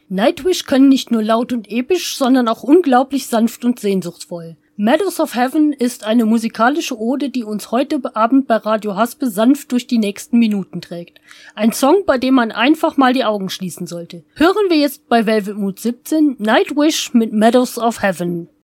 Nightwish können nicht nur laut und episch, sondern auch unglaublich sanft und sehnsuchtsvoll. Meadows of Heaven ist eine musikalische Ode, die uns heute Abend bei Radio Haspe sanft durch die nächsten Minuten trägt. Ein Song, bei dem man einfach mal die Augen schließen sollte. Hören wir jetzt bei Velvet Mood 17 Nightwish mit Meadows of Heaven.